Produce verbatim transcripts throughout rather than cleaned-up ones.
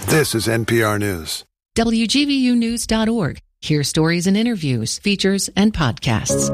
This is N P R News. W G V U news dot org. Hear stories and interviews, features, and podcasts.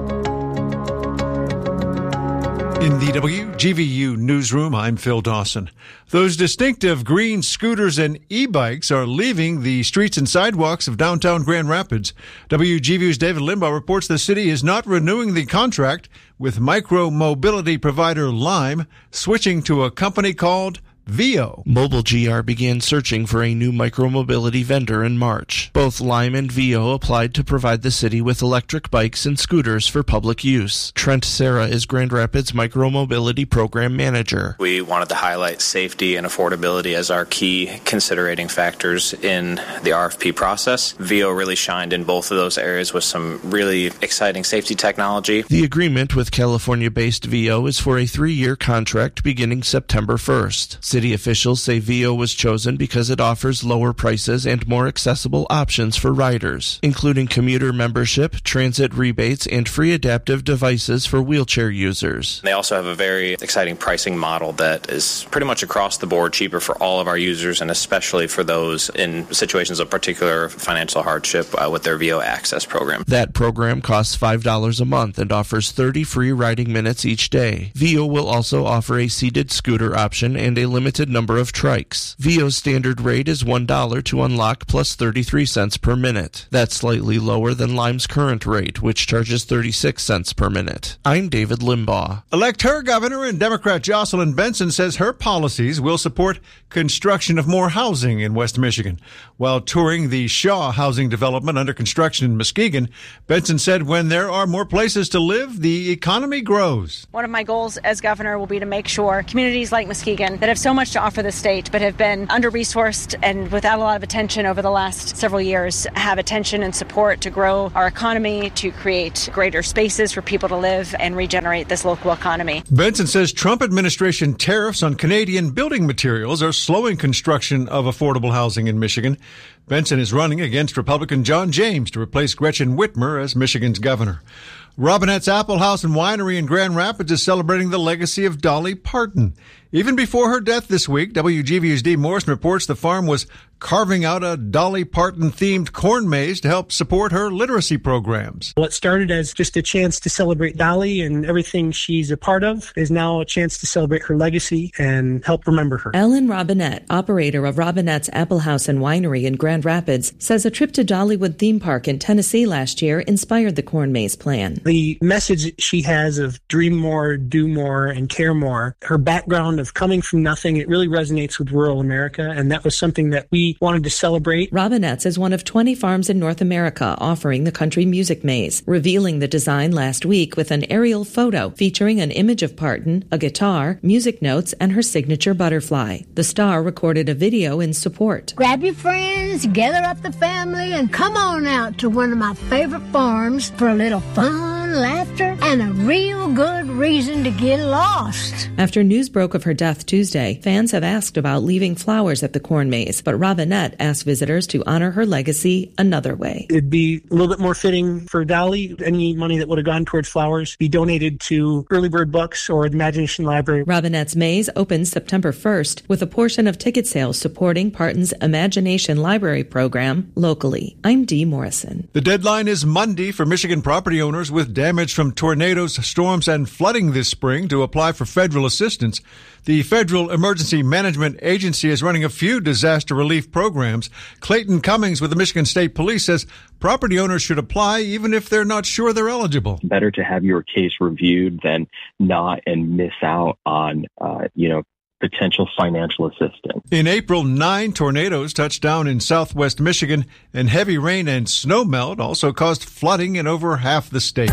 In the W G V U newsroom, I'm Phil Dawson. Those distinctive green scooters and e-bikes are leaving the streets and sidewalks of downtown Grand Rapids. W G V U's David Limbaugh reports the city is not renewing the contract with micro-mobility provider Lime, switching to a company called Veo. Mobile G R began searching for a new micromobility vendor in March. Both Lime and Veo applied to provide the city with electric bikes and scooters for public use. Trent Serra is Grand Rapids Micromobility Program Manager. We wanted to highlight safety and affordability as our key considerating factors in the R F P process. Veo really shined in both of those areas with some really exciting safety technology. The agreement with California-based Veo is for a three-year contract beginning September first. City officials say Veo was chosen because it offers lower prices and more accessible options for riders, including commuter membership, transit rebates, and free adaptive devices for wheelchair users. They also have a very exciting pricing model that is pretty much across the board cheaper for all of our users, and especially for those in situations of particular financial hardship uh, with their Veo Access program. That program costs five dollars a month and offers thirty free riding minutes each day. Veo will also offer a seated scooter option and a limited number of trikes. Veo's standard rate is one dollar to unlock plus thirty-three cents per minute. That's slightly lower than Lime's current rate, which charges thirty-six cents per minute. I'm David Limbaugh. Elect her governor and Democrat Jocelyn Benson says her policies will support construction of more housing in West Michigan. While touring the Shaw housing development under construction in Muskegon, Benson said when there are more places to live, the economy grows. One of my goals as governor will be to make sure communities like Muskegon that have so much to offer the state but have been under-resourced and without a lot of attention over the last several years have attention and support to grow our economy, to create greater spaces for people to live and regenerate this local economy. Benson says Trump administration tariffs on Canadian building materials are slowing construction of affordable housing in Michigan. Benson is running against Republican John James to replace Gretchen Whitmer as Michigan's governor. Robinette's Apple House and Winery in Grand Rapids is celebrating the legacy of Dolly Parton. Even before her death this week, W G V U's Dee Morrison reports the farm was carving out a Dolly Parton-themed corn maze to help support her literacy programs. What started as just a chance to celebrate Dolly and everything she's a part of is now a chance to celebrate her legacy and help remember her. Ellen Robinette, operator of Robinette's Apple House and Winery in Grand Rapids, says a trip to Dollywood Theme Park in Tennessee last year inspired the corn maze plan. The message she has of dream more, do more, and care more, her background of coming from nothing, it really resonates with rural America, and that was something that we wanted to celebrate. Robinette's is one of twenty farms in North America offering the country music maze, revealing the design last week with an aerial photo featuring an image of Parton, a guitar, music notes, and her signature butterfly. The star recorded a video in support. Grab your friends, gather up the family, and come on out to one of my favorite farms for a little fun, laughter, and a real good reason to get lost. After news broke of her death Tuesday, fans have asked about leaving flowers at the corn maze, but Robinette asked visitors to honor her legacy another way. It'd be a little bit more fitting for Dolly. Any money that would have gone towards flowers be donated to Early Bird Books or the Imagination Library. Robinette's maze opens September first with a portion of ticket sales supporting Parton's Imagination Library program locally. I'm Dee Morrison. The deadline is Monday for Michigan property owners with damage from tornadoes, storms, and flooding this spring to apply for federal assistance. The Federal Emergency Management Agency is running a few disaster relief programs. Clayton Cummings with the Michigan State Police says property owners should apply even if they're not sure they're eligible. Better to have your case reviewed than not and miss out on, uh, you know, potential financial assistance. In April, nine tornadoes touched down in southwest Michigan, and heavy rain and snowmelt also caused flooding in over half the state.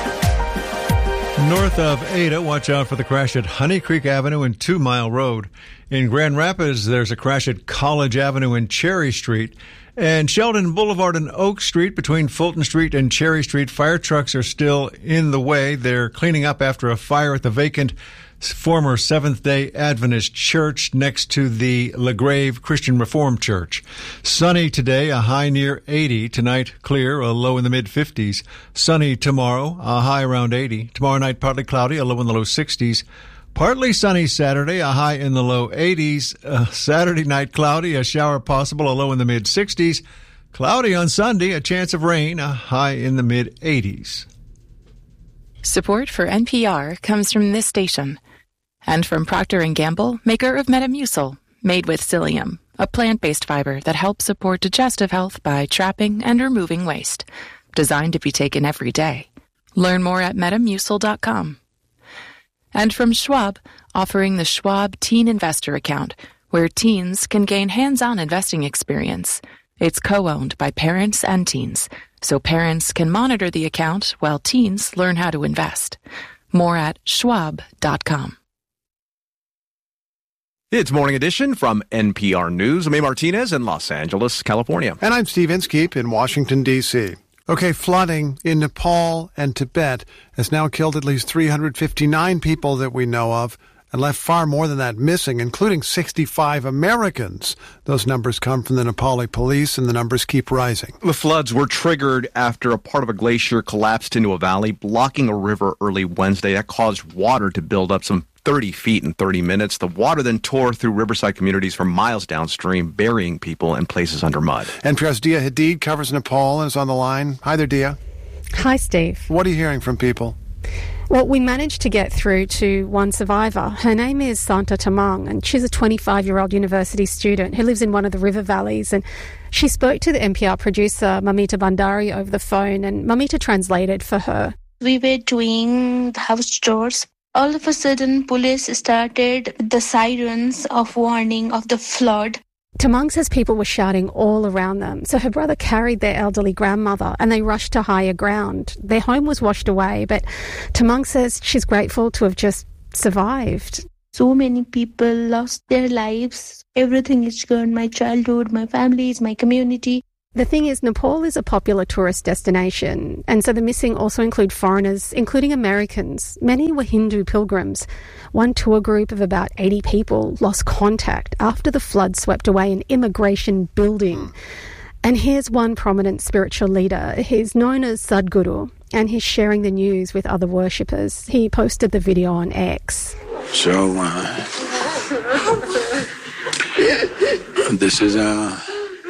North of Ada, watch out for the crash at Honey Creek Avenue and Two Mile Road. In Grand Rapids, there's a crash at College Avenue and Cherry Street. And Sheldon Boulevard and Oak Street between Fulton Street and Cherry Street, fire trucks are still in the way. They're cleaning up after a fire at the vacant former Seventh-day Adventist church next to the LaGrave Christian Reformed Church. Sunny today, a high near eighty. Tonight, clear, a low in the mid-fifties. Sunny tomorrow, a high around eighty. Tomorrow night, partly cloudy, a low in the low sixties. Partly sunny Saturday, a high in the low eighties. Uh, Saturday night cloudy, a shower possible, a low in the mid sixties. Cloudy on Sunday, a chance of rain, a high in the mid eighties. Support for N P R comes from this station and from Procter and Gamble, maker of Metamucil, made with psyllium, a plant-based fiber that helps support digestive health by trapping and removing waste. Designed to be taken every day. Learn more at metamucil dot com. And from Schwab, offering the Schwab Teen Investor Account, where teens can gain hands-on investing experience. It's co-owned by parents and teens, so parents can monitor the account while teens learn how to invest. More at schwab dot com. It's Morning Edition from N P R News. I'm A. Martinez in Los Angeles, California. And I'm Steve Inskeep in Washington, D C Okay, flooding in Nepal and Tibet has now killed at least three hundred fifty-nine people that we know of and left far more than that missing, including sixty-five Americans. Those numbers come from the Nepali police, and the numbers keep rising. The floods were triggered after a part of a glacier collapsed into a valley, blocking a river early Wednesday. That caused water to build up some thirty feet in thirty minutes. The water then tore through riverside communities for miles downstream, burying people in places under mud. N P R's Dia Hadid covers Nepal and is on the line. Hi there, Dia. Hi, Steve. What are you hearing from people? Well, we managed to get through to one survivor. Her name is Santa Tamang, and she's a twenty-five-year-old university student who lives in one of the river valleys. And she spoke to the N P R producer, Mamita Bandari, over the phone, and Mamita translated for her. We were doing the house chores. All of a sudden, police started the sirens of warning of the flood. Tamang says people were shouting all around them, so her brother carried their elderly grandmother and they rushed to higher ground. Their home was washed away, but Tamang says she's grateful to have just survived. So many people lost their lives. Everything is gone. My childhood, my families, my community. The thing is, Nepal is a popular tourist destination, and so the missing also include foreigners, including Americans. Many were Hindu pilgrims. One tour group of about eighty people lost contact after the flood swept away an immigration building. And here's one prominent spiritual leader. He's known as Sadhguru, and he's sharing the news with other worshippers. He posted the video on X. So, uh, this is a...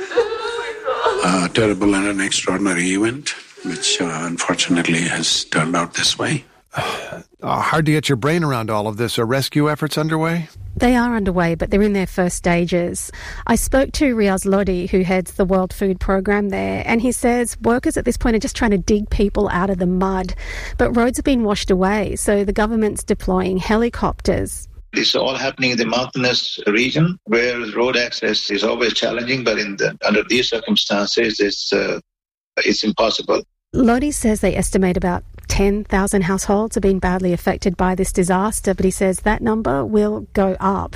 A terrible and an extraordinary event, which uh, unfortunately has turned out this way. Uh, hard to get your brain around all of this. Are rescue efforts underway? They are underway, but they're in their first stages. I spoke to Riaz Lodi, who heads the World Food Programme there, and he says workers at this point are just trying to dig people out of the mud. But roads have been washed away, so the government's deploying helicopters. It's all happening in the mountainous region where road access is always challenging, but in the, under these circumstances, it's uh, it's impossible. Lodi says they estimate about ten thousand households have been badly affected by this disaster, but he says that number will go up.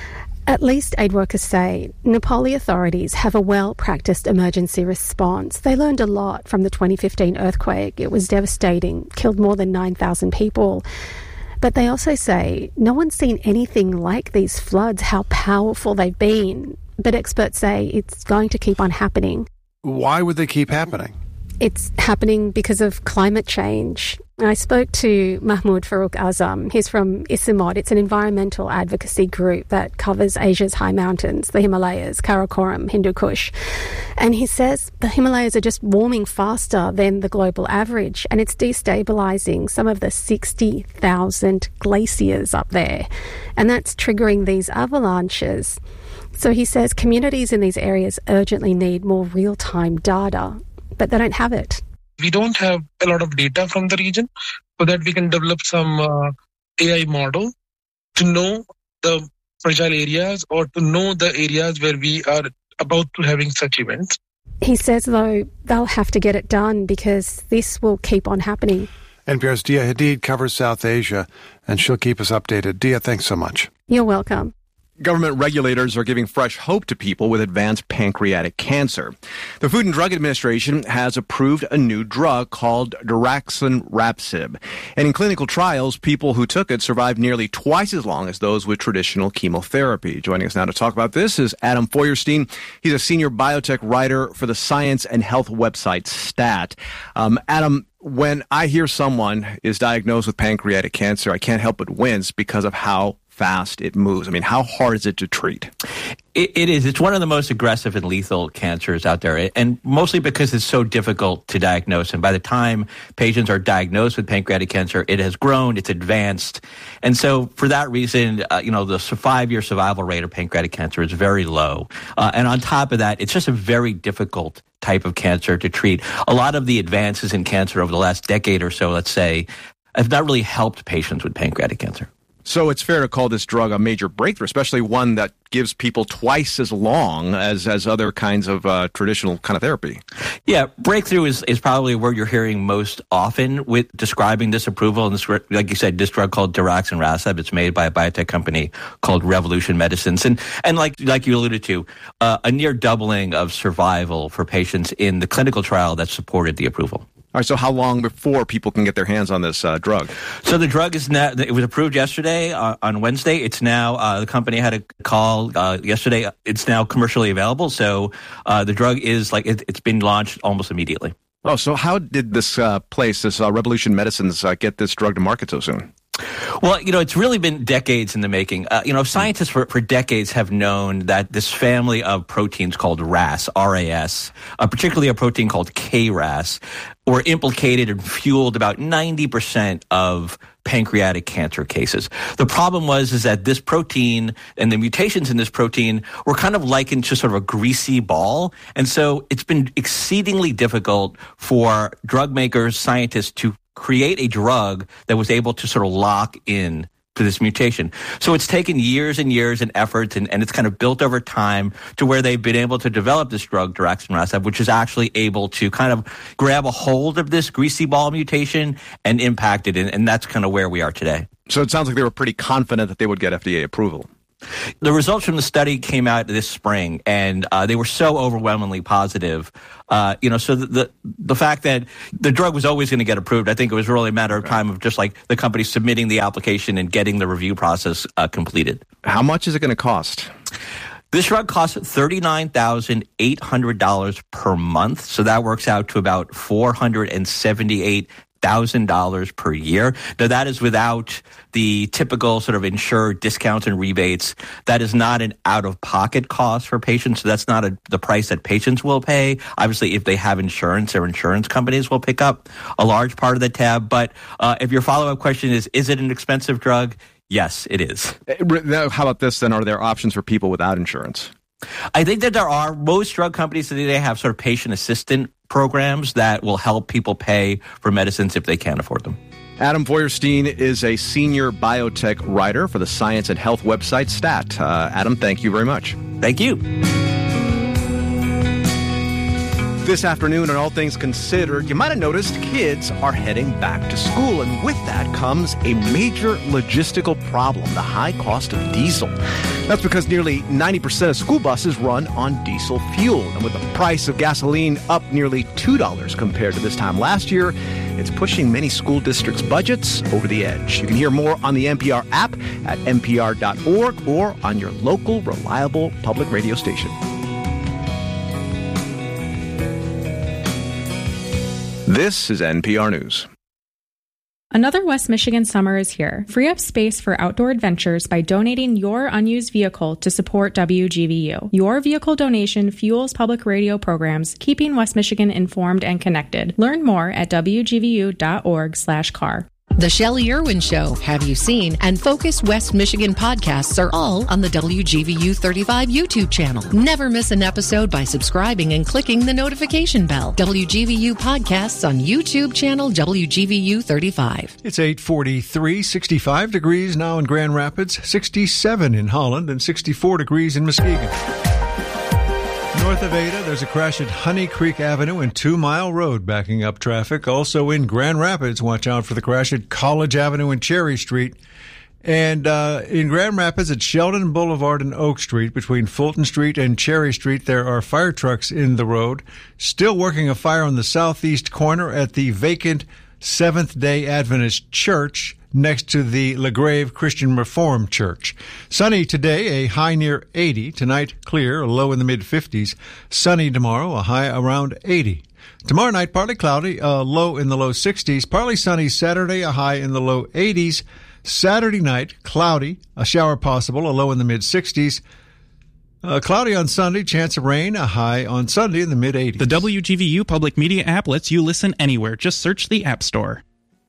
At least aid workers say Nepali authorities have a well-practiced emergency response. They learned a lot from the twenty fifteen earthquake. It was devastating, killed more than nine thousand people. But they also say no one's seen anything like these floods, how powerful they've been. But experts say it's going to keep on happening. Why would they keep happening? It's happening because of climate change. I spoke to Mahmoud Farooq Azam. He's from ISIMOD. It's an environmental advocacy group that covers Asia's high mountains, the Himalayas, Karakoram, Hindu Kush. And he says the Himalayas are just warming faster than the global average, and it's destabilising some of the sixty thousand glaciers up there. And that's triggering these avalanches. So he says communities in these areas urgently need more real-time data, but they don't have it. We don't have a lot of data from the region so that we can develop some uh, A I model to know the fragile areas or to know the areas where we are about to having such events. He says, though, they'll have to get it done because this will keep on happening. N P R's Dia Hadid covers South Asia, and she'll keep us updated. Dia, thanks so much. You're welcome. Government regulators are giving fresh hope to people with advanced pancreatic cancer. The Food and Drug Administration has approved a new drug called daraxonrasib. And in clinical trials, people who took it survived nearly twice as long as those with traditional chemotherapy. Joining us now to talk about this is Adam Feuerstein. He's a senior biotech writer for the science and health website STAT. Um, Adam, when I hear someone is diagnosed with pancreatic cancer, I can't help but wince because of how fast it moves. I mean, how hard is it to treat? It, it is. It's one of the most aggressive and lethal cancers out there, and mostly because it's so difficult to diagnose. And by the time patients are diagnosed with pancreatic cancer, it has grown, it's advanced. And so for that reason, uh, you know, the five-year survival rate of pancreatic cancer is very low. Uh, and on top of that, it's just a very difficult type of cancer to treat. A lot of the advances in cancer over the last decade or so, let's say, have not really helped patients with pancreatic cancer. So it's fair to call this drug a major breakthrough, especially one that gives people twice as long as, as other kinds of uh, traditional kind of therapy. Yeah, breakthrough is, is probably a word you're hearing most often with describing this approval. And this, like you said, this drug called daraxonrasib, it's made by a biotech company called Revolution Medicines. And, and like, like you alluded to, uh, a near doubling of survival for patients in the clinical trial that supported the approval. All right, so how long before people can get their hands on this uh, drug? So the drug is now, it was approved yesterday uh, on Wednesday. It's now, uh, the company had a call uh, yesterday. It's now commercially available. So uh, the drug is like, it, it's been launched almost immediately. Oh, so how did this uh, place, this uh, Revolution Medicines, uh, get this drug to market so soon? Well, you know, it's really been decades in the making. Uh, you know, scientists for, for decades have known that this family of proteins called R A S, R A S, uh, particularly a protein called K R A S, were implicated and fueled about ninety percent of pancreatic cancer cases. The problem was is that this protein and the mutations in this protein were kind of likened to sort of a greasy ball. And so it's been exceedingly difficult for drug makers, scientists to create a drug that was able to sort of lock in to this mutation. So it's taken years and years and efforts, and, and it's kind of built over time to where they've been able to develop this drug, daraxonrasib, which is actually able to kind of grab a hold of this greasy ball mutation and impact it, and, and that's kind of where we are today. So it sounds like they were pretty confident that they would get F D A approval. The results from the study came out this spring, and uh, they were so overwhelmingly positive. Uh, you know, so the, the the fact that the drug was always going to get approved, I think it was really a matter of time of just like the company submitting the application and getting the review process uh, completed. How much is it going to cost? This drug costs thirty-nine thousand eight hundred dollars per month, so that works out to about four hundred seventy-eight thousand dollars per year. Now, that is without the typical sort of insured discounts and rebates. That is not an out-of-pocket cost for patients, so that's not a, the price that patients will pay. Obviously, if they have insurance, their insurance companies will pick up a large part of the tab. But uh, if your follow-up question is, is it an expensive drug? Yes, it is. How about this, then? Are there options for people without insurance? I think that there are. Most drug companies today have sort of patient assistant programs that will help people pay for medicines if they can't afford them. Adam Feuerstein is a senior biotech writer for the science and health website STAT. Uh, Adam, thank you very much. Thank you. This afternoon on All Things Considered, you might have noticed kids are heading back to school, and with that comes a major logistical problem, the high cost of diesel. That's because nearly ninety percent of school buses run on diesel fuel, and with the price of gasoline up nearly two dollars compared to this time last year, it's pushing many school districts' budgets over the edge. You can hear more on the N P R app at N P R dot org or on your local reliable public radio station. This is N P R News. Another West Michigan summer is here. Free up space for outdoor adventures by donating your unused vehicle to support W G V U. Your vehicle donation fuels public radio programs, keeping West Michigan informed and connected. Learn more at W G V U dot org slash car. The Shelley Irwin Show, Have You Seen, and Focus West Michigan podcasts are all on the W G V U thirty-five YouTube channel. Never miss an episode by subscribing and clicking the notification bell. W G V U podcasts on YouTube channel W G V U thirty-five. It's eight forty-three, sixty-five degrees now in Grand Rapids, sixty-seven in Holland, and sixty-four degrees in Muskegon. North of Ada, there's a crash at Honey Creek Avenue and Two Mile Road backing up traffic. Also in Grand Rapids, watch out for the crash at College Avenue and Cherry Street. And uh, in Grand Rapids at Sheldon Boulevard and Oak Street, between Fulton Street and Cherry Street, there are fire trucks in the road. Still working a fire on the southeast corner at the vacant Seventh-day Adventist Church next to the LaGrave Christian Reformed Church. Sunny today, a high near eighty. Tonight, clear, a low in the mid-fifties. Sunny tomorrow, a high around eighty. Tomorrow night, partly cloudy, a low in the low sixties. Partly sunny Saturday, a high in the low eighties. Saturday night, cloudy, a shower possible, a low in the mid-sixties. Uh, cloudy on Sunday, chance of rain, a high on Sunday in the mid-eighties. The W G V U Public Media app lets you listen anywhere. Just search the App Store.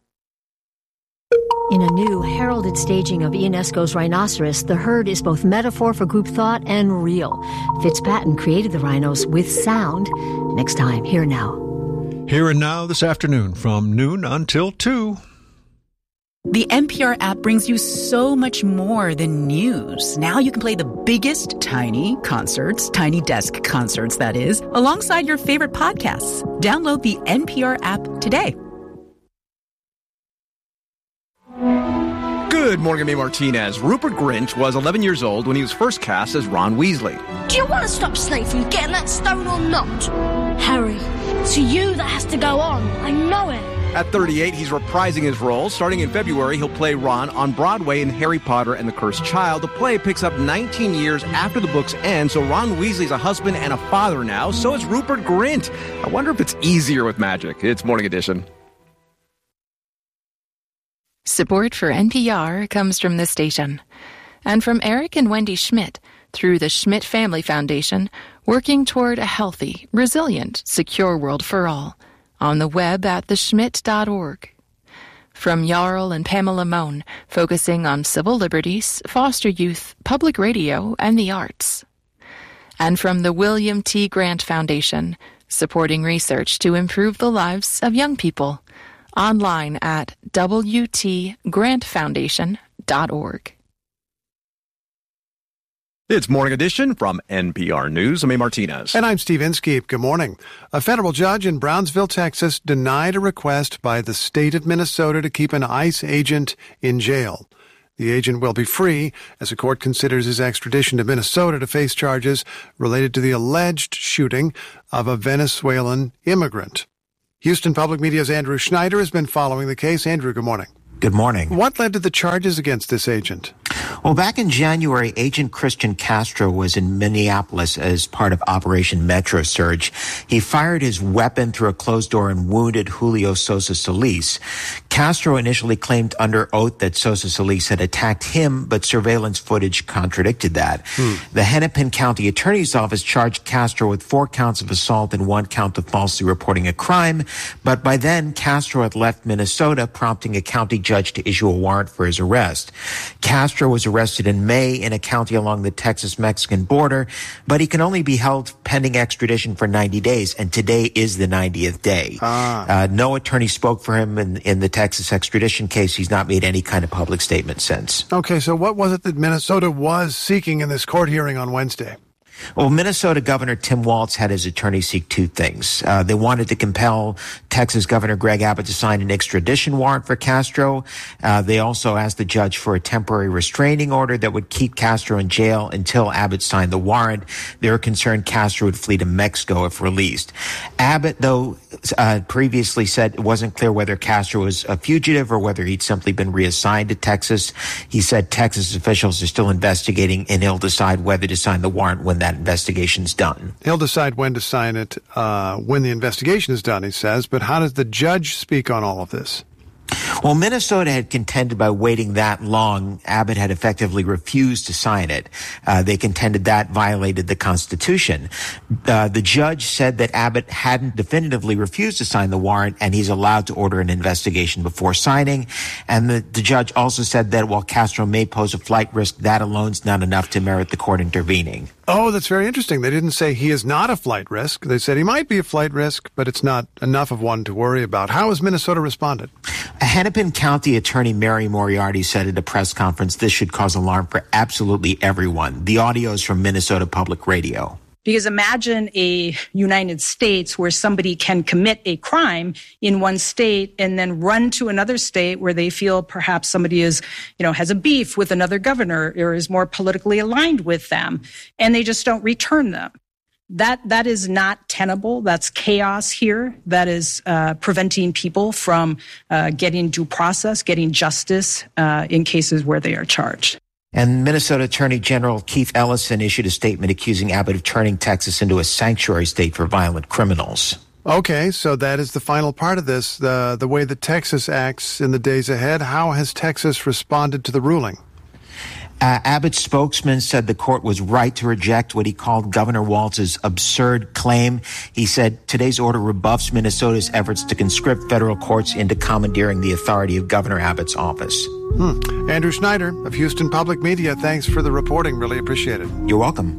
In a new, heralded staging of Ionesco's Rhinoceros, the herd is both metaphor for group thought and real. Fitzpatrick created the rhinos with sound. Next time, Here and Now. Here and Now this afternoon from noon until two. The N P R app brings you so much more than news. Now you can play the biggest tiny concerts, tiny desk concerts, that is, alongside your favorite podcasts. Download the N P R app today. Good morning, I'm May Martinez. Rupert Grint was eleven years old when he was first cast as Ron Weasley. Do you want to stop Snape from getting that stone or not? Harry, it's you that has to go on. I know it. At thirty-eight, he's reprising his role. Starting in February, he'll play Ron on Broadway in Harry Potter and the Cursed Child. The play picks up nineteen years after the book's end, so Ron Weasley's a husband and a father now. So is Rupert Grint. I wonder if it's easier with magic. It's Morning Edition. Support for N P R comes from this station and from Eric and Wendy Schmidt through the Schmidt Family Foundation, working toward a healthy, resilient, secure world for all. On the web at the schmidt dot org. From Jarl and Pamela Mohn, focusing on civil liberties, foster youth, public radio, and the arts. And from the William T. Grant Foundation, supporting research to improve the lives of young people. Online at w t grant foundation dot org. It's Morning Edition from N P R News. I'm May Martinez. And I'm Steve Inskeep. Good morning. A federal judge in Brownsville, Texas, denied a request by the state of Minnesota to keep an ICE agent in jail. The agent will be free as the court considers his extradition to Minnesota to face charges related to the alleged shooting of a Venezuelan immigrant. Houston Public Media's Andrew Schneider has been following the case. Andrew, good morning. Good morning. What led to the charges against this agent? Well, back in January, Agent Christian Castro was in Minneapolis as part of Operation Metro Surge. He fired his weapon through a closed door and wounded Julio Sosa Solis. Castro initially claimed under oath that Sosa Solis had attacked him, but surveillance footage contradicted that. Hmm. The Hennepin County Attorney's Office charged Castro with four counts of assault and one count of falsely reporting a crime, but by then, Castro had left Minnesota, prompting a county judge to issue a warrant for his arrest. Castro was arrested in May in a county along the Texas-Mexican border, but he can only be held pending extradition for ninety days, and today is the ninetieth day. Ah. Uh, no attorney spoke for him in, in the Texas extradition case. He's not made any kind of public statement since. Okay, so what was it that Minnesota was seeking in this court hearing on Wednesday? Well, Minnesota Governor Tim Walz had his attorney seek two things. Uh, they wanted to compel Texas Governor Greg Abbott to sign an extradition warrant for Castro. Uh, they also asked the judge for a temporary restraining order that would keep Castro in jail until Abbott signed the warrant. They were concerned Castro would flee to Mexico if released. Abbott, though, uh, previously said it wasn't clear whether Castro was a fugitive or whether he'd simply been reassigned to Texas. He said Texas officials are still investigating and he'll decide whether to sign the warrant when that investigation's done. He'll decide when to sign it uh, when the investigation is done, he says. But how does the judge speak on all of this? Well, Minnesota had contended by waiting that long, Abbott had effectively refused to sign it. Uh, they contended that violated the Constitution. Uh, the judge said that Abbott hadn't definitively refused to sign the warrant, and he's allowed to order an investigation before signing. And the, the judge also said that while Castro may pose a flight risk, that alone's not enough to merit the court intervening. Oh, that's very interesting. They didn't say he is not a flight risk. They said he might be a flight risk, but it's not enough of one to worry about. How has Minnesota responded? Hennepin County Attorney Mary Moriarty said at a press conference this should cause alarm for absolutely everyone. The audio is from Minnesota Public Radio. Because imagine a United States where somebody can commit a crime in one state and then run to another state where they feel perhaps somebody is, you know, has a beef with another governor or is more politically aligned with them, and they just don't return them. That that is not tenable. That's chaos here. That is uh, preventing people from uh, getting due process, getting justice uh, in cases where they are charged. And Minnesota Attorney General Keith Ellison issued a statement accusing Abbott of turning Texas into a sanctuary state for violent criminals. Okay, so that is the final part of this, the, the way that Texas acts in the days ahead. How has Texas responded to the ruling? Uh, Abbott's spokesman said the court was right to reject what he called Governor Walz's absurd claim. He said today's order rebuffs Minnesota's efforts to conscript federal courts into commandeering the authority of Governor Abbott's office. Hmm. Andrew Schneider of Houston Public Media, thanks for the reporting. Really appreciate it. You're welcome.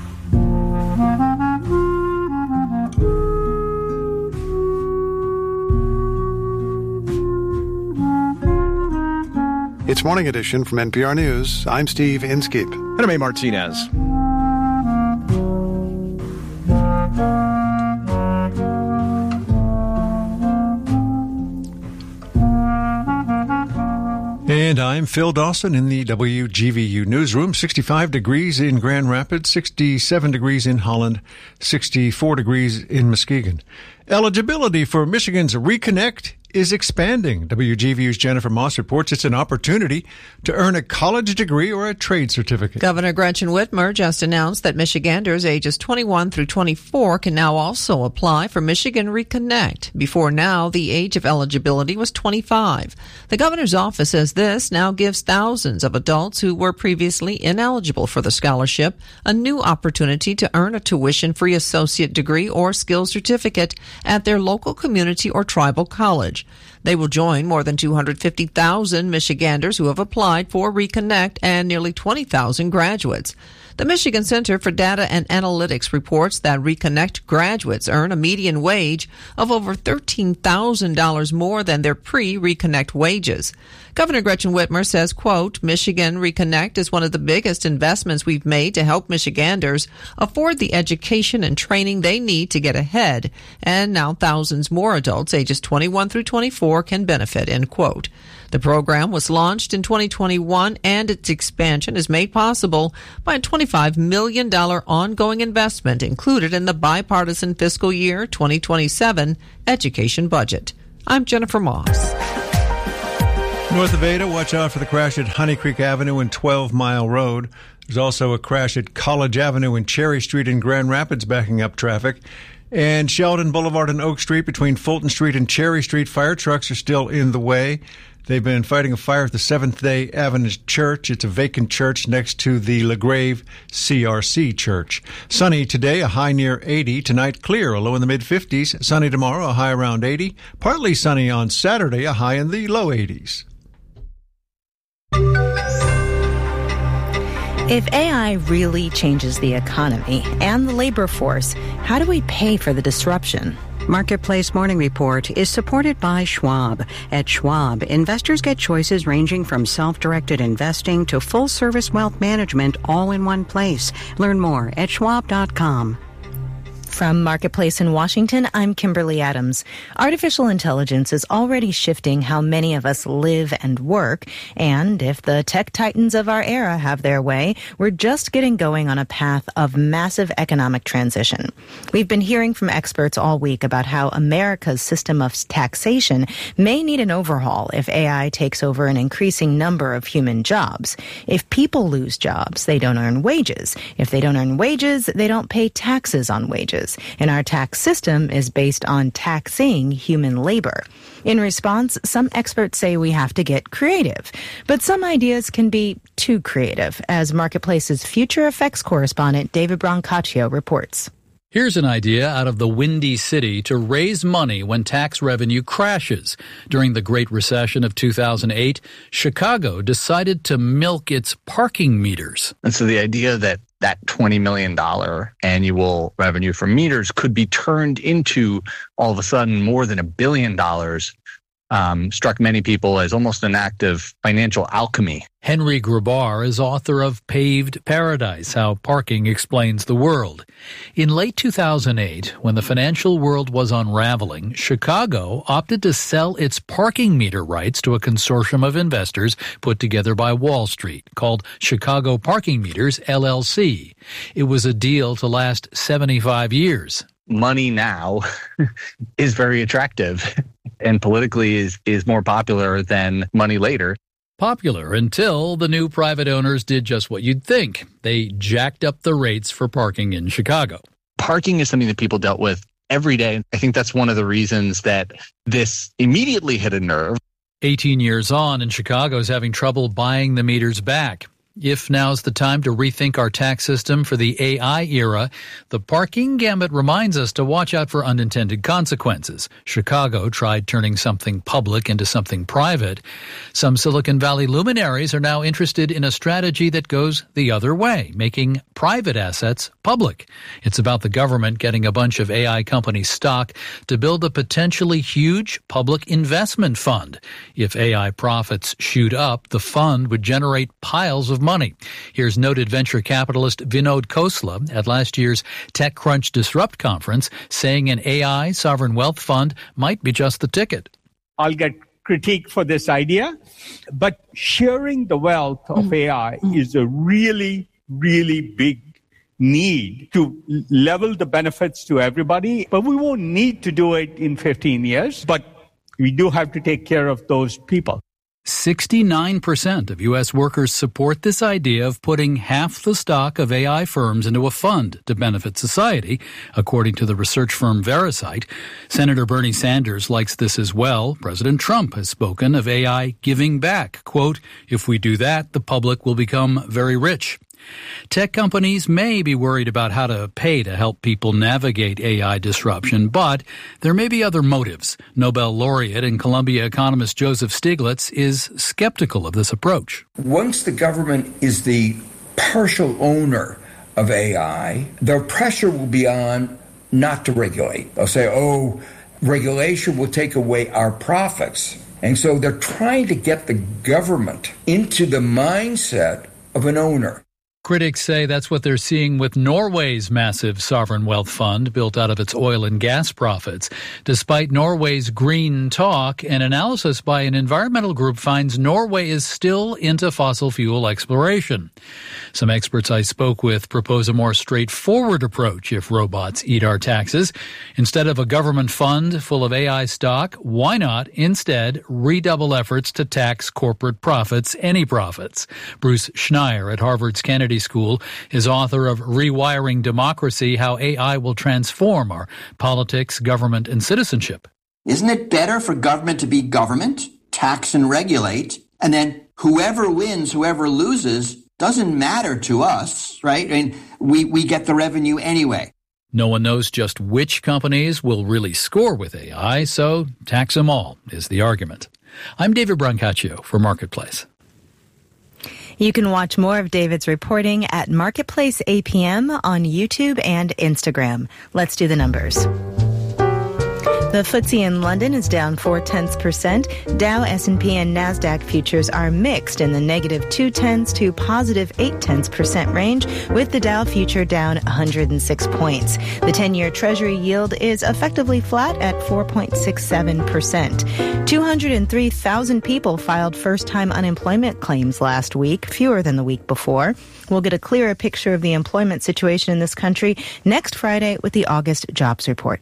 It's Morning Edition from N P R News. I'm Steve Inskeep. And I'm A. Martinez. And I'm Phil Dawson in the W G V U newsroom. sixty-five degrees in Grand Rapids, sixty-seven degrees in Holland, sixty-four degrees in Muskegon. Eligibility for Michigan's Reconnect is expanding. W G V U's Jennifer Moss reports it's an opportunity to earn a college degree or a trade certificate. Governor Gretchen Whitmer just announced that Michiganders ages twenty-one through twenty-four can now also apply for Michigan Reconnect. Before now, the age of eligibility was twenty-five. The governor's office says this now gives thousands of adults who were previously ineligible for the scholarship a new opportunity to earn a tuition-free associate degree or skills certificate at their local community or tribal college. They will join more than two hundred fifty thousand Michiganders who have applied for Reconnect and nearly twenty thousand graduates. The Michigan Center for Data and Analytics reports that Reconnect graduates earn a median wage of over thirteen thousand dollars more than their pre-Reconnect wages. Governor Gretchen Whitmer says, quote, Michigan Reconnect is one of the biggest investments we've made to help Michiganders afford the education and training they need to get ahead. And now thousands more adults ages twenty-one through twenty-four can benefit, end quote. The program was launched in twenty twenty-one, and its expansion is made possible by a twenty-five million dollars ongoing investment included in the bipartisan fiscal year twenty twenty-seven education budget. I'm Jennifer Moss. North of Ada, watch out for the crash at Honey Creek Avenue and twelve Mile Road. There's also a crash at College Avenue and Cherry Street in Grand Rapids, backing up traffic. And Sheldon Boulevard and Oak Street between Fulton Street and Cherry Street, fire trucks are still in the way. They've been fighting a fire at the Seventh-day Adventist Church. It's a vacant church next to the LaGrave C R C Church. Sunny today, a high near eighty. Tonight, clear, a low in the mid-fifties. Sunny tomorrow, a high around eighty. Partly sunny on Saturday, a high in the low eighties. If A I really changes the economy and the labor force, how do we pay for the disruption? Marketplace Morning Report is supported by Schwab. At Schwab, investors get choices ranging from self-directed investing to full-service wealth management all in one place. Learn more at schwab dot com. From Marketplace in Washington, I'm Kimberly Adams. Artificial intelligence is already shifting how many of us live and work, and if the tech titans of our era have their way, we're just getting going on a path of massive economic transition. We've been hearing from experts all week about how America's system of taxation may need an overhaul if A I takes over an increasing number of human jobs. If people lose jobs, they don't earn wages. If they don't earn wages, they don't pay taxes on wages. And our tax system is based on taxing human labor. In response, some experts say we have to get creative. But some ideas can be too creative, as Marketplace's Future Effects correspondent David Brancaccio reports. Here's an idea out of the Windy City to raise money when tax revenue crashes. During the Great Recession of two thousand eight, Chicago decided to milk its parking meters. And so the idea that that twenty million dollars annual revenue from meters could be turned into, all of a sudden, more than a billion dollars um, struck many people as almost an act of financial alchemy. Henry Grabar is author of Paved Paradise, How Parking Explains the World. In late two thousand eight, when the financial world was unraveling, Chicago opted to sell its parking meter rights to a consortium of investors put together by Wall Street, called Chicago Parking Meters, L L C. It was a deal to last seventy-five years. Money now is very attractive and politically is, is more popular than money later. Popular until the new private owners did just what you'd think. They jacked up the rates for parking in Chicago. Parking is something that people dealt with every day. I think that's one of the reasons that this immediately hit a nerve. eighteen years on, and Chicago's having trouble buying the meters back. If now's the time to rethink our tax system for the A I era, the parking gambit reminds us to watch out for unintended consequences. Chicago tried turning something public into something private. Some Silicon Valley luminaries are now interested in a strategy that goes the other way, making private assets public. It's about the government getting a bunch of A I companies' stock to build a potentially huge public investment fund. If A I profits shoot up, the fund would generate piles of money. Here's noted venture capitalist Vinod Khosla at last year's TechCrunch Disrupt conference saying an A I sovereign wealth fund might be just the ticket. I'll get critique for this idea, but sharing the wealth of A I is a really, really big need to level the benefits to everybody. But we won't need to do it in fifteen years, but we do have to take care of those people. sixty-nine percent of U S workers support this idea of putting half the stock of A I firms into a fund to benefit society, according to the research firm Verisight. Senator Bernie Sanders likes this as well. President Trump has spoken of A I giving back. Quote, if we do that, the public will become very rich. Tech companies may be worried about how to pay to help people navigate A I disruption, but there may be other motives. Nobel laureate and Columbia economist Joseph Stiglitz is skeptical of this approach. Once the government is the partial owner of A I, the pressure will be on not to regulate. They'll say, oh, regulation will take away our profits. And so they're trying to get the government into the mindset of an owner. Critics say that's what they're seeing with Norway's massive sovereign wealth fund built out of its oil and gas profits. Despite Norway's green talk, an analysis by an environmental group finds Norway is still into fossil fuel exploration. Some experts I spoke with propose a more straightforward approach if robots eat our taxes. Instead of a government fund full of A I stock, why not instead redouble efforts to tax corporate profits, any profits? Bruce Schneier at Harvard's Kennedy School is author of Rewiring Democracy, How A I Will Transform Our Politics, Government, and Citizenship. Isn't it better for government to be government, tax and regulate, and then whoever wins, whoever loses, doesn't matter to us, right? I mean, we, we get the revenue anyway. No one knows just which companies will really score with A I, so tax them all is the argument. I'm David Brancaccio for Marketplace. You can watch more of David's reporting at Marketplace A P M on YouTube and Instagram. Let's do the numbers. The F T S E in London is down four tenths percent. Dow, S and P, and NASDAQ futures are mixed in the negative two tenths to positive eight tenths percent range, with the Dow future down one hundred six points. The ten-year Treasury yield is effectively flat at four point six seven percent. two hundred three thousand people filed first-time unemployment claims last week, fewer than the week before. We'll get a clearer picture of the employment situation in this country next Friday with the August jobs report.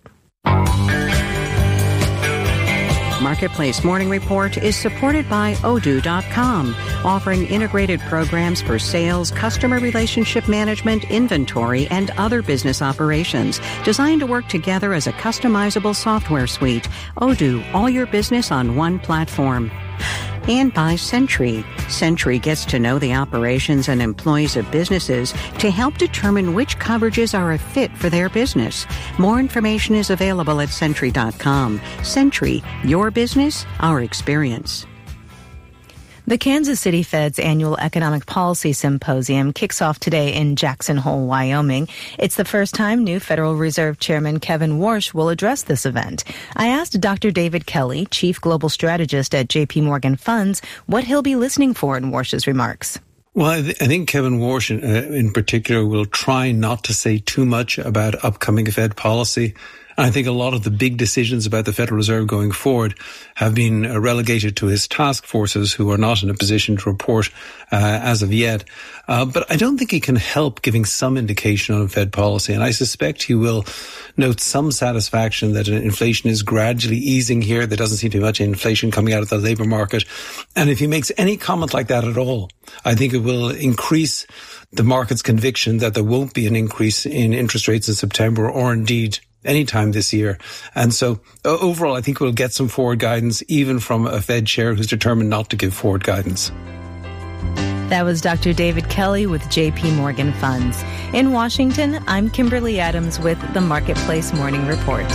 Marketplace Morning Report is supported by Odoo dot com, offering integrated programs for sales, customer relationship management, inventory, and other business operations, designed to work together as a customizable software suite. Odoo, all your business on one platform. And by Sentry. Sentry gets to know the operations and employees of businesses to help determine which coverages are a fit for their business. More information is available at Sentry dot com. Sentry, your business, our experience. The Kansas City Fed's annual Economic Policy Symposium kicks off today in Jackson Hole, Wyoming. It's the first time new Federal Reserve Chairman Kevin Warsh will address this event. I asked Doctor David Kelly, Chief Global Strategist at J P Morgan Funds, what he'll be listening for in Warsh's remarks. Well, I, th- I think Kevin Warsh in, uh, in particular will try not to say too much about upcoming Fed policy. And I think a lot of the big decisions about the Federal Reserve going forward have been uh, relegated to his task forces, who are not in a position to report uh, as of yet. Uh, but I don't think he can help giving some indication on Fed policy. And I suspect he will note some satisfaction that inflation is gradually easing here. There doesn't seem to be much inflation coming out of the labour market. And if he makes any comment like that at all, I think it will increase the market's conviction that there won't be an increase in interest rates in September, or indeed anytime this year. And so uh, overall, I think we'll get some forward guidance, even from a Fed chair who's determined not to give forward guidance. That was Doctor David Kelly with J P Morgan Funds. In Washington, I'm Kimberly Adams with the Marketplace Morning Report.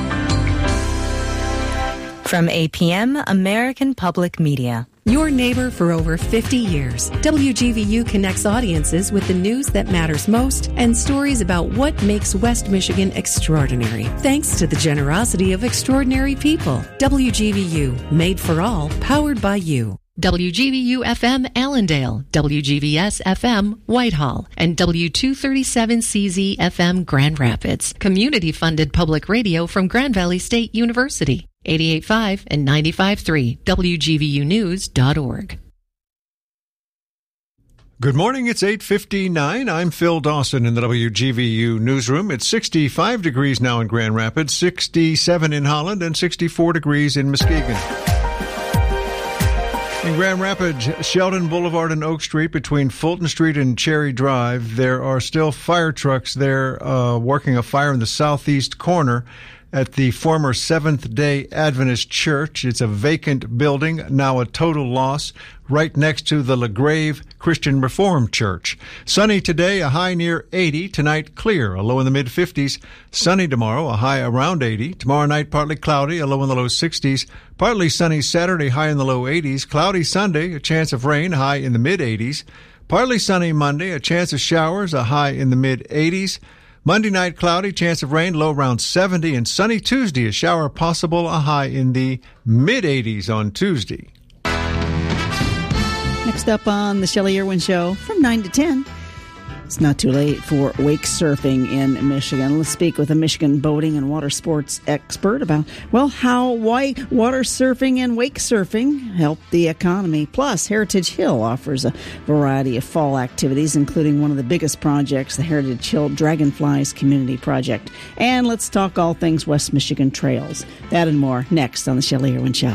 From A P M, American Public Media. Your neighbor for over fifty years, W G V U connects audiences with the news that matters most and stories about what makes West Michigan extraordinary. Thanks to the generosity of extraordinary people. W G V U, made for all, powered by you. W G V U F M Allendale, W G V S F M Whitehall, and W two thirty-seven C Z F M Grand Rapids. Community-funded public radio from Grand Valley State University. eighty-eight point five and ninety-five point three, W G V U news dot org. Good morning. It's eight fifty-nine. I'm Phil Dawson in the W G V U newsroom. It's sixty-five degrees now in Grand Rapids, sixty-seven in Holland, and sixty-four degrees in Muskegon. In Grand Rapids, Sheldon Boulevard and Oak Street between Fulton Street and Cherry Drive, there are still fire trucks there uh, working a fire in the southeast corner at the former Seventh-day Adventist Church. It's a vacant building, now a total loss, right next to the LaGrave Christian Reformed Church. Sunny today, a high near eighty. Tonight, clear, a low in the mid-fifties. Sunny tomorrow, a high around eighty. Tomorrow night, partly cloudy, a low in the low sixties. Partly sunny Saturday, high in the low eighties. Cloudy Sunday, a chance of rain, high in the mid-eighties. Partly sunny Monday, a chance of showers, a high in the mid-eighties. Monday night, cloudy, chance of rain, low around seventy. And sunny Tuesday, a shower possible, a high in the mid-eighties on Tuesday. Next up on the Shelley Irwin Show from nine to ten. It's not too late for wake surfing in Michigan. Let's speak with a Michigan boating and water sports expert about, well, how why water surfing and wake surfing help the economy. Plus, Heritage Hill offers a variety of fall activities, including one of the biggest projects, the Heritage Hill Dragonflies Community Project. And let's talk all things West Michigan trails. That and more next on the Shelley Irwin Show.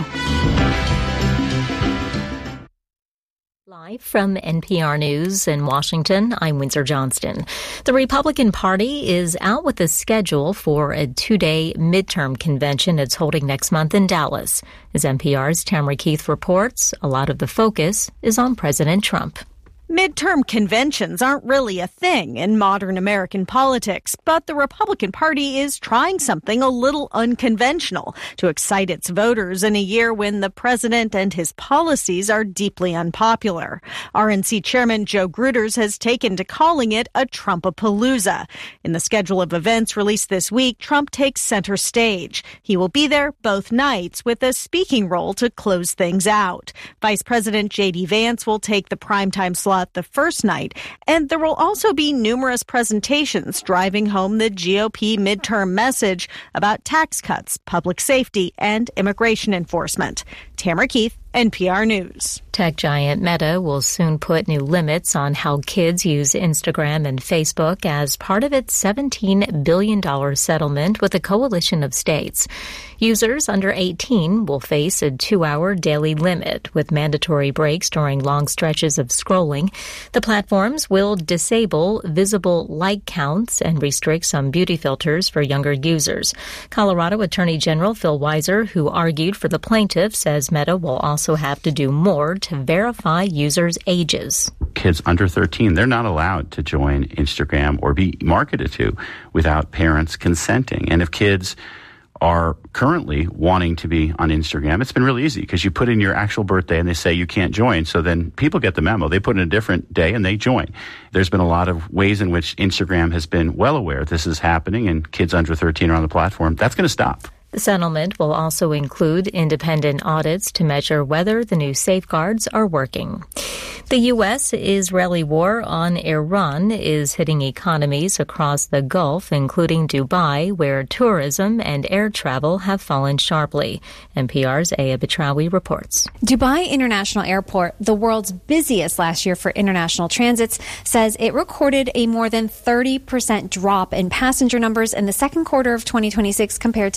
Live from N P R News in Washington, I'm Windsor Johnston. The Republican Party is out with a schedule for a two-day midterm convention it's holding next month in Dallas. As N P R's Tamara Keith reports, a lot of the focus is on President Trump. Midterm conventions aren't really a thing in modern American politics, but the Republican Party is trying something a little unconventional to excite its voters in a year when the president and his policies are deeply unpopular. R N C Chairman Joe Gruters has taken to calling it a Trumpapalooza. In the schedule of events released this week, Trump takes center stage. He will be there both nights with a speaking role to close things out. Vice President J D Vance will take the primetime slot the first night, and there will also be numerous presentations driving home the G O P midterm message about tax cuts, public safety, and immigration enforcement. Tamara Keith, N P R News. Tech giant Meta will soon put new limits on how kids use Instagram and Facebook as part of its seventeen billion dollars settlement with a coalition of states. Users under eighteen will face a two-hour daily limit with mandatory breaks during long stretches of scrolling. The platforms will disable visible like counts and restrict some beauty filters for younger users. Colorado Attorney General Phil Weiser, who argued for the plaintiff, says Meta will also have to do more to verify users' ages. Kids under thirteen, they're not allowed to join Instagram or be marketed to without parents consenting. And if kids are currently wanting to be on Instagram, it's been really easy because you put in your actual birthday and they say you can't join. So then people get the memo. They put in a different day and they join. There's been a lot of ways in which Instagram has been well aware this is happening and kids under thirteen are on the platform. That's going to stop. The settlement will also include independent audits to measure whether the new safeguards are working. The U S-Israeli war on Iran is hitting economies across the Gulf, including Dubai, where tourism and air travel have fallen sharply. N P R's Aya Betrawi reports. Dubai International Airport, the world's busiest last year for international transits, says it recorded a more than thirty percent drop in passenger numbers in the second quarter of twenty twenty-six compared to the same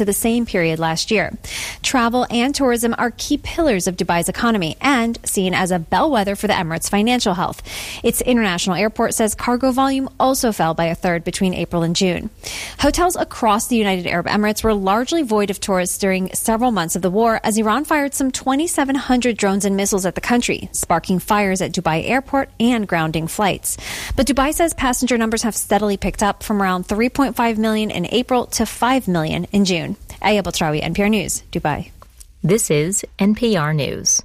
same period last year. Travel and tourism are key pillars of Dubai's economy and seen as a bellwether for the Emirates' financial health. Its international airport says cargo volume also fell by a third between April and June. Hotels across the United Arab Emirates were largely void of tourists during several months of the war as Iran fired some twenty-seven hundred drones and missiles at the country, sparking fires at Dubai Airport and grounding flights. But Dubai says passenger numbers have steadily picked up from around three point five million in April to five million in June. Aya Baltrawi, N P R News, Dubai. This is N P R News.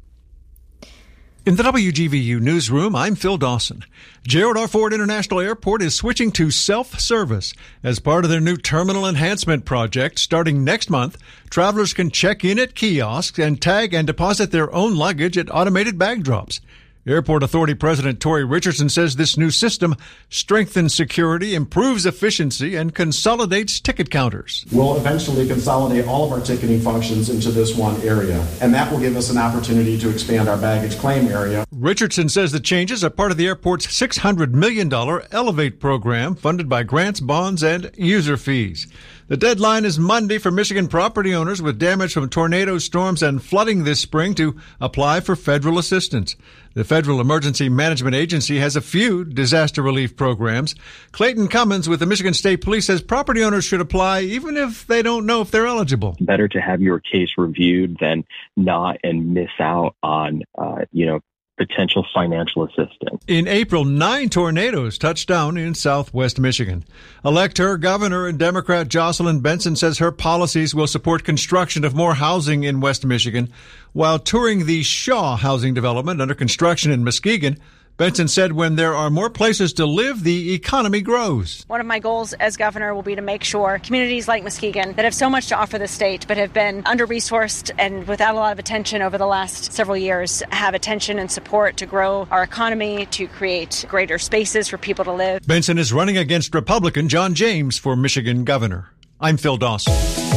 In the W G V U newsroom, I'm Phil Dawson. Gerald R. Ford International Airport is switching to self-service. As part of their new terminal enhancement project, starting next month, travelers can check in at kiosks and tag and deposit their own luggage at automated bag drops. Airport Authority President Tori Richardson says this new system strengthens security, improves efficiency, and consolidates ticket counters. We'll eventually consolidate all of our ticketing functions into this one area, and that will give us an opportunity to expand our baggage claim area. Richardson says the changes are part of the airport's six hundred million dollars Elevate program, funded by grants, bonds, and user fees. The deadline is Monday for Michigan property owners with damage from tornadoes, storms, and flooding this spring to apply for federal assistance. The Federal Emergency Management Agency has a few disaster relief programs. Clayton Cummins with the Michigan State Police says property owners should apply even if they don't know if they're eligible. Better to have your case reviewed than not and miss out on, uh, you know, potential financial assistance. In April, nine tornadoes touched down in southwest Michigan. Elect-her Governor and Democrat Jocelyn Benson says her policies will support construction of more housing in West Michigan. While touring the Shaw housing development under construction in Muskegon, Benson said when there are more places to live, the economy grows. One of my goals as governor will be to make sure communities like Muskegon that have so much to offer the state but have been under-resourced and without a lot of attention over the last several years have attention and support to grow our economy, to create greater spaces for people to live. Benson is running against Republican John James for Michigan governor. I'm Phil Dawson.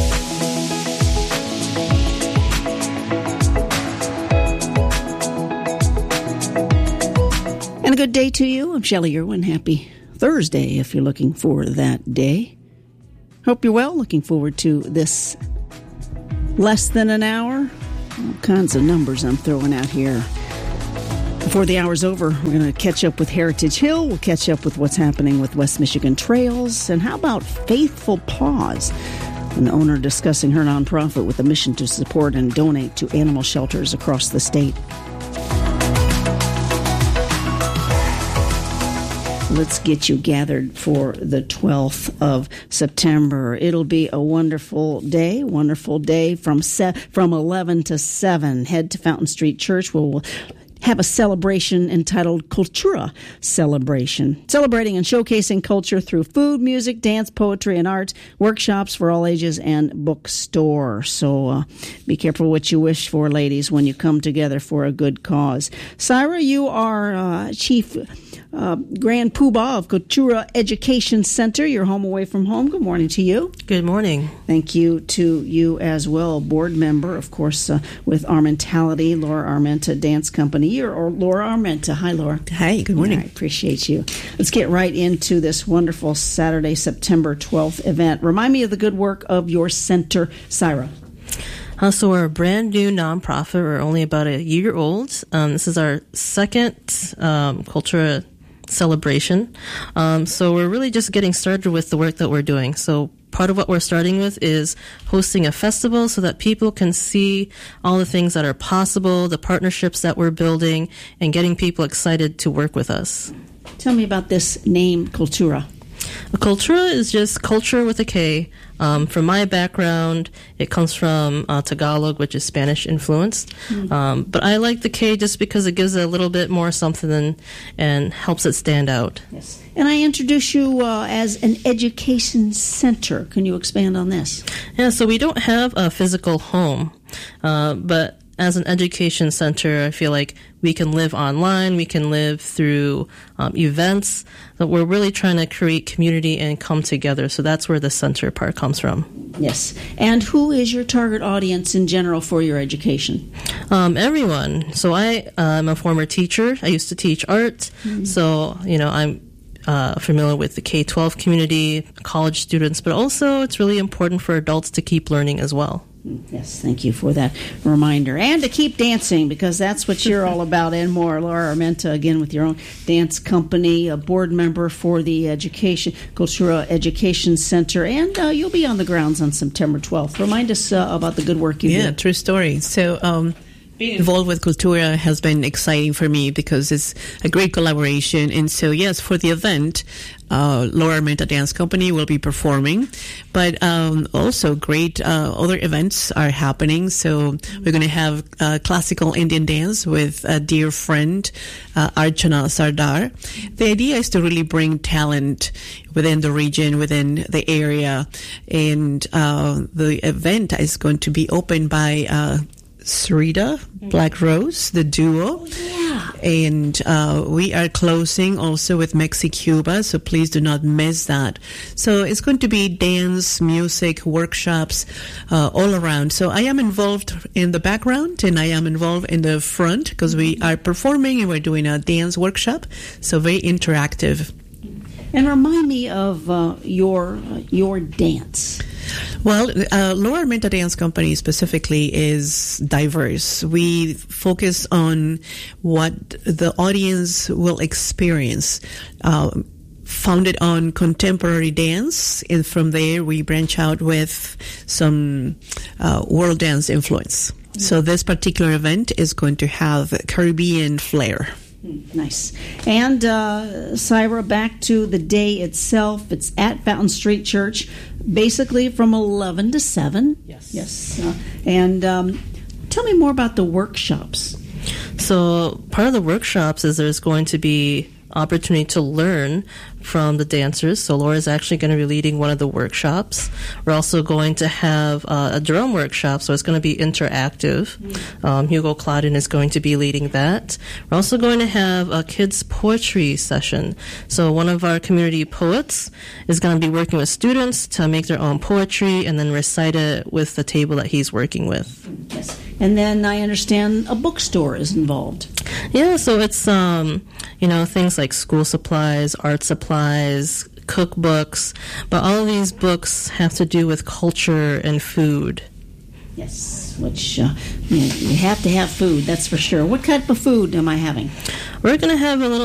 And a good day to you. I'm Shelley Irwin. Happy Thursday if you're looking for that day. Hope you're well. Looking forward to this less than an hour. All kinds of numbers I'm throwing out here. Before the hour's over, we're going to catch up with Heritage Hill. We'll catch up with what's happening with West Michigan Trails. And how about Faithful Paws? An owner discussing her nonprofit with a mission to support and donate to animal shelters across the state. Let's get you gathered for the twelfth of September. It'll be a wonderful day, wonderful day from se- from eleven to seven. Head to Fountain Street Church where we'll have a celebration entitled Cultura Celebration, celebrating and showcasing culture through food, music, dance, poetry, and art, workshops for all ages, and bookstore. So uh, be careful what you wish for, ladies, when you come together for a good cause. Syra, you are uh, Chief uh, Grand Poobah of Cultura Education Center. You're home away from home. Good morning to you. Good morning. Thank you to you as well. Board member, of course, uh, with Armentality, Laura Armenta Dance Company. You're Laura Armenta. Hi, Laura. Hi, good morning. I appreciate you. Let's get right into this wonderful Saturday, September twelfth event. Remind me of the good work of your center, Syra. Uh, so we're a brand new nonprofit. We're only about a year old. Um, this is our second um, Cultura celebration. Um, so we're really just getting started with the work that we're doing. So part of what we're starting with is hosting a festival so that people can see all the things that are possible, the partnerships that we're building, and getting people excited to work with us. Tell me about this name, Cultura. Cultura is just culture with a K. Um, from my background, it comes from uh, Tagalog, which is Spanish influenced. Mm. Um, but I like the K just because it gives it a little bit more something and, and helps it stand out. Yes. And I introduce you uh, as an education center. Can you expand on this? Yeah, so we don't have a physical home, uh, but as an education center, I feel like we can live online, we can live through um, events, that we're really trying to create community and come together. So that's where the center part comes from. Yes. And who is your target audience in general for your education? Um, everyone. So I, uh, I'm a former teacher. I used to teach art. Mm-hmm. So, you know, I'm uh, familiar with the K twelve community, college students, but also it's really important for adults to keep learning as well. Yes, thank you for that reminder. And to keep dancing, because that's what you're all about and more. Laura Armenta, again, with your own dance company, a board member for the Education Cultura Education Center, and uh, you'll be on the grounds on September twelfth. Remind us uh, about the good work you do. Yeah, true story. So, um, being involved with Cultura has been exciting for me because it's a great collaboration. And so, yes, for the event, uh, Laura Armenta Dance Company will be performing, but um, also great uh, other events are happening. So we're going to have uh, classical Indian dance with a dear friend, uh, Archana Sardar. The idea is to really bring talent within the region, within the area, and uh, the event is going to be opened by uh, Sarita Black Rose, the duo. Oh, yeah. And uh, we are closing also with Mexi Cuba, so please do not miss that. So it's going to be dance, music, workshops, uh, all around. So I am involved in the background and I am involved in the front because we are performing and we're doing a dance workshop. So very interactive. And remind me of uh, your uh, your dance. Well, uh, Laura Armenta Dance Company specifically is diverse. We focus on what the audience will experience. Uh, founded on contemporary dance, and from there we branch out with some uh, world dance influence. Mm-hmm. So this particular event is going to have Caribbean flair. Nice. And uh, Syra, back to the day itself. It's at Fountain Street Church, basically from eleven to seven. Yes. Yes. Uh, and um, tell me more about the workshops. So part of the workshops is there's going to be opportunity to learn from the dancers. So Laura is actually going to be leading one of the workshops. We're also going to have uh, a drum workshop, so it's going to be interactive. Mm-hmm. Um, Hugo Claudin is going to be leading that. We're also going to have a kids' poetry session. So one of our community poets is going to be working with students to make their own poetry and then recite it with the table that he's working with. Yes. And then I understand a bookstore is involved. Yeah, so it's, um, you know, things like school supplies, art supplies, cookbooks, but all of these books have to do with culture and food. Yes, which uh, you, know, you have to have food, that's for sure. What type of food am I having? We're going to have a little